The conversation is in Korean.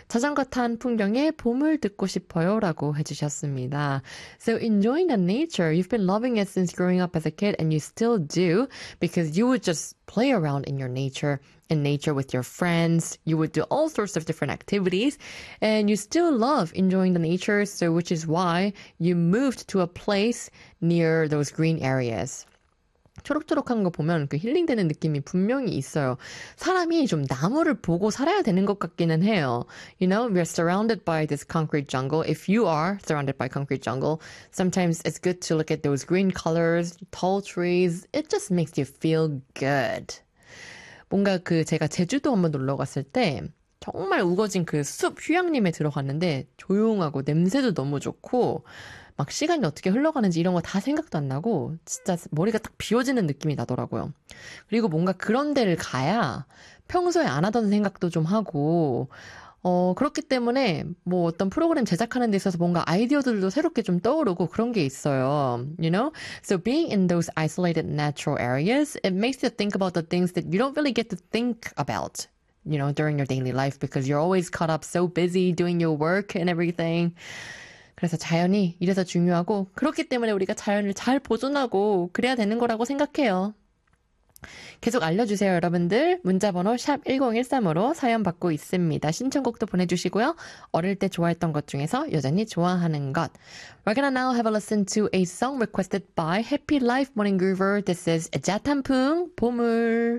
자전거 탄 풍경에 봄을 듣고 싶어요 라고 해주셨습니다. So enjoying the nature, you've been loving it since growing up as a kid and you still do because you would just play around in nature with your friends. You would do all sorts of different activities and you still love enjoying the nature, so which is why you moved to a place near those green areas. 초록초록한 거 보면 그 힐링되는 느낌이 분명히 있어요. 사람이 좀 나무를 보고 살아야 되는 것 같기는 해요. You know, we're surrounded by this concrete jungle. If you are surrounded by concrete jungle, sometimes it's good to look at those green colors, tall trees. It just makes you feel good. 뭔가 제가 제주도 한번 놀러 갔을 때 정말 우거진 그 숲 휴양림에 들어갔는데 조용하고 냄새도 너무 좋고 막 시간이 어떻게 흘러가는지 이런 거 다 생각도 안 나고 진짜 머리가 딱 비워지는 느낌이 나더라고요. 그리고 뭔가 그런 데를 가야 평소에 안 하던 생각도 좀 하고 그렇기 때문에 뭐 어떤 프로그램 제작하는 데 있어서 뭔가 아이디어들도 새롭게 좀 떠오르고 그런 게 있어요. You know? So being in those isolated natural areas, it makes you think about the things that you don't really get to think about, you know, during your daily life because you're always caught up so busy doing your work and everything. 그래서 자연이 이래서 중요하고 그렇기 때문에 우리가 자연을 잘 보존하고 그래야 되는 거라고 생각해요. 계속 알려주세요, 여러분들. 문자번호 샵 1013으로 사연 받고 있습니다. 신청곡도 보내주시고요. 어릴 때 좋아했던 것 중에서 여전히 좋아하는 것. We're gonna now have a listen to a song requested by Happy Life Morning Groover. This is 자탄풍 보물.